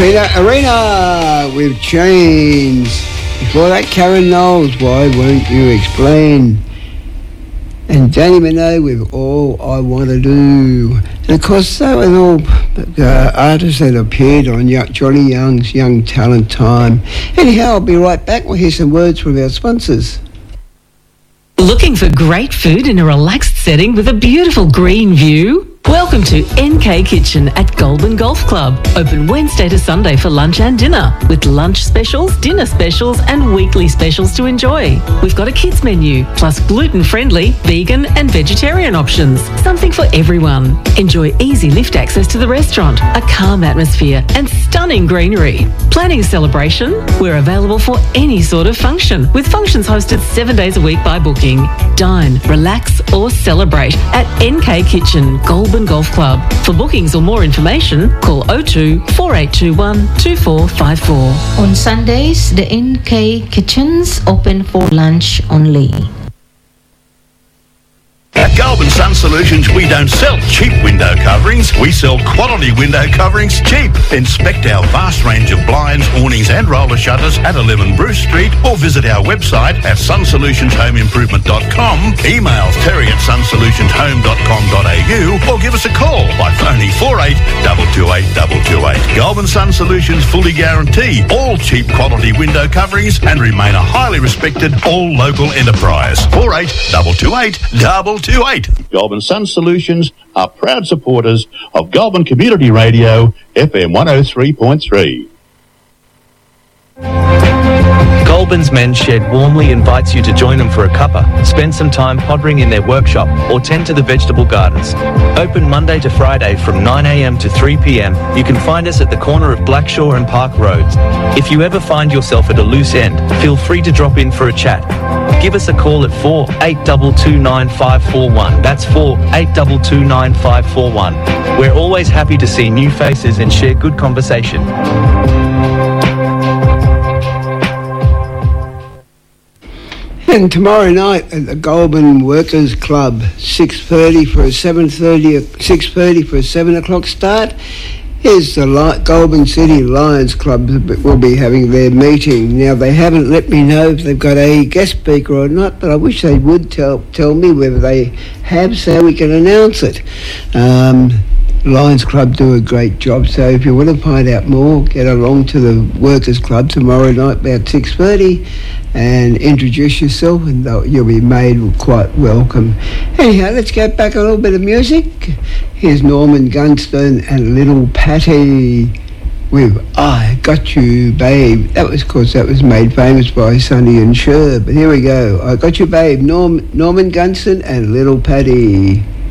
Tina Arena with Chains. Before that, Karen Knowles, Why Won't You Explain? And Danny Minogue with All I Want to Do. And of course, that was all artists that appeared on Johnny Young's Young Talent Time. Anyhow, I'll be right back. We'll hear some words from our sponsors. Looking for great food in a relaxed setting with a beautiful green view? Welcome to NK Kitchen at Goulburn Golf Club. Open Wednesday to Sunday for lunch and dinner, with lunch specials, dinner specials and weekly specials to enjoy. We've got a kids menu, plus gluten-friendly, vegan and vegetarian options. Something for everyone. Enjoy easy lift access to the restaurant, a calm atmosphere and stunning greenery. Planning a celebration? We're available for any sort of function, with functions hosted 7 days a week by booking. Dine, relax or celebrate at NK Kitchen, Goulburn Golf Club. For bookings or more information, call 02 4821 2454. On Sundays, the NK Kitchens open for lunch only. At Goulburn Sun Solutions, we don't sell cheap window coverings. We sell quality window coverings cheap. Inspect our vast range of blinds, awnings and roller shutters at 11 Bruce Street, or visit our website at sunsolutionsHomeImprovement.com. Email terry@sunsolutionsHome.com.au or give us a call by phoning 48 228 228. Goulburn Sun Solutions fully guarantee all cheap quality window coverings and remain a highly respected all local enterprise. 48 228 228. Goulburn Sun Solutions are proud supporters of Goulburn Community Radio, FM 103.3. Goulburn's Men's Shed warmly invites you to join them for a cuppa, spend some time pottering in their workshop or tend to the vegetable gardens. Open Monday to Friday from 9 a.m. to 3 p.m. You can find us at the corner of Blackshaw and Park Roads. If you ever find yourself at a loose end, feel free to drop in for a chat. Give us a call at 48229541. That's 48229541. We're always happy to see new faces and share good conversation. And tomorrow night at the Goulburn Workers Club, 6:30 for a 6:30 for a 7 o'clock start. Here's the Goulburn City Lions Club will be having their meeting. Now, they haven't let me know if they've got a guest speaker or not, but I wish they would tell me whether they have so we can announce it. Lions Club do a great job, so if you want to find out more, get along to the Workers Club tomorrow night about 6:30 and introduce yourself, and you'll be made quite welcome. Anyhow, let's get back a little bit of music. Here's Norman Gunston and Little Patty with I Got You, Babe. That was made famous by Sonny and Cher, but here we go. I Got You, Babe, Norman Gunston and Little Patty.